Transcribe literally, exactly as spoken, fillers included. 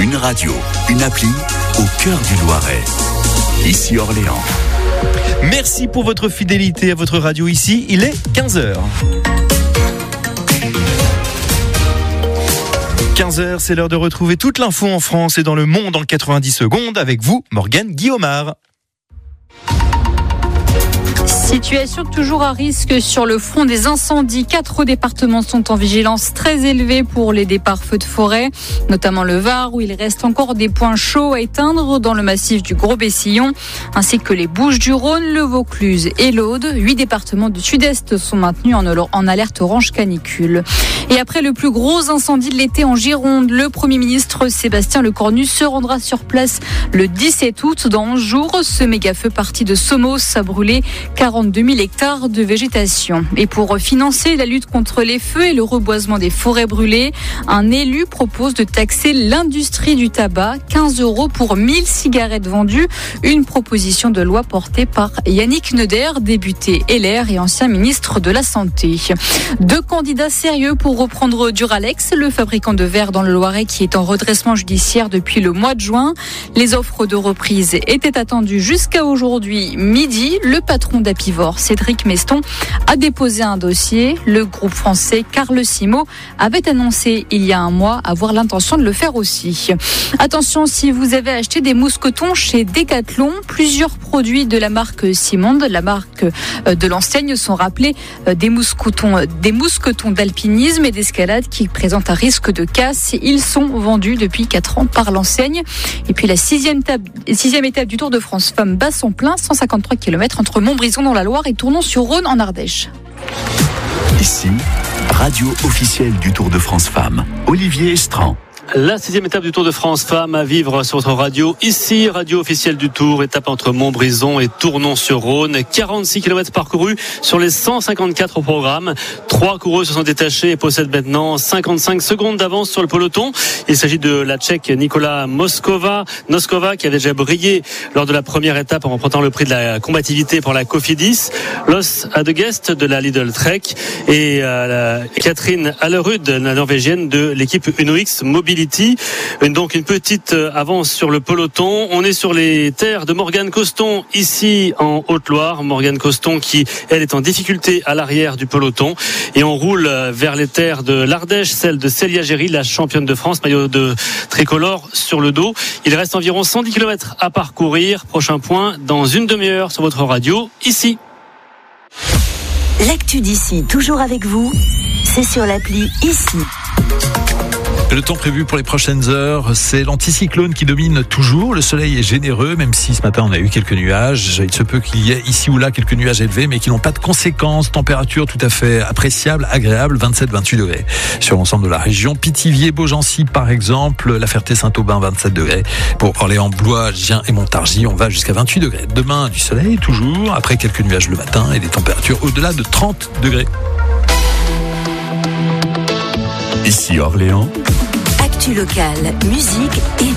Une radio, une appli au cœur du Loiret. Ici Orléans. Merci pour votre fidélité à votre radio ici. Il est quinze heures. quinze heures, c'est l'heure de retrouver toute l'info en France et dans le monde en quatre-vingt-dix secondes avec vous, Morgane Guillaumard. Situation toujours à risque sur le front des incendies. Quatre départements sont en vigilance très élevée pour les départs feux de forêt, notamment le Var où il reste encore des points chauds à éteindre dans le massif du Gros-Bessillon, ainsi que les Bouches-du-Rhône, le Vaucluse et l'Aude. Huit départements du Sud-Est sont maintenus en, en alerte orange canicule. Et après le plus gros incendie de l'été en Gironde, le Premier ministre Sébastien Lecornu se rendra sur place le dix-sept août dans onze jours. Ce méga-feu parti de Somos a brûlé quarante-deux mille hectares de végétation. Et pour financer la lutte contre les feux et le reboisement des forêts brûlées, un élu propose de taxer l'industrie du tabac, quinze euros pour mille cigarettes vendues. Une proposition de loi portée par Yannick Neuder, député L R et ancien ministre de la Santé. Deux candidats sérieux pour reprendre Duralex, le fabricant de verre dans le Loiret qui est en redressement judiciaire depuis le mois de juin. Les offres de reprise étaient attendues jusqu'à aujourd'hui midi. Le patron d'Apivor, Cédric Meston, a déposé un dossier. Le groupe français Carlesimo avait annoncé il y a un mois avoir l'intention de le faire aussi. Attention, si vous avez acheté des mousquetons chez Decathlon, plusieurs produits de la marque Simonde, la marque de l'enseigne, sont rappelés des mousquetons, des mousquetons d'alpinisme et d'escalade qui présentent un risque de casse. Ils sont vendus depuis quatre ans par l'enseigne. Et puis la sixième étape, sixième étape du Tour de France Femmes bat son plein, cent cinquante-trois kilomètres entre Montbrison dans la Loire et Tournon-sur-Rhône en Ardèche. Ici, radio officielle du Tour de France Femmes, Olivier Estran. La sixième étape du Tour de France Femmes à vivre sur votre radio. Ici, radio officielle du Tour, étape entre Montbrison et Tournon-sur-Rhône. quarante-six kilomètres parcourus sur les cent cinquante-quatre au programme. Trois coureuses se sont détachées et possèdent maintenant cinquante-cinq secondes d'avance sur le peloton. Il s'agit de la Tchèque Nikola Moskova, Noskova qui avait déjà brillé lors de la première étape en remportant le prix de la combativité pour la Cofidis. Los Adegest de la Lidl Trek et euh, Catherine Allerud, la norvégienne de l'équipe Uno X Mobility. Donc une petite avance sur le peloton. On est sur les terres de Morgane Coston ici en Haute-Loire. Morgane Coston qui elle est en difficulté à l'arrière du peloton et on roule vers les terres de l'Ardèche, celle de Célia Géry, la championne de France, maillot de tricolore sur le dos. Il reste environ cent dix kilomètres à parcourir. Prochain point dans une demi-heure sur votre radio ici. L'actu d'ici, toujours avec vous, c'est sur l'appli Ici. Le temps prévu pour les prochaines heures, c'est l'anticyclone qui domine toujours. Le soleil est généreux, même si ce matin on a eu quelques nuages. Il se peut qu'il y ait ici ou là quelques nuages élevés, mais qui n'ont pas de conséquences. Température tout à fait appréciable, agréable, vingt-sept à vingt-huit degrés sur l'ensemble de la région. Pithiviers, Beaugency par exemple, La Ferté-Saint-Aubin, vingt-sept degrés. Pour Orléans, Blois, Gien et Montargis, on va jusqu'à vingt-huit degrés. Demain, du soleil toujours, après quelques nuages le matin et des températures au-delà de trente degrés. Ici Orléans. Actu locale, musique et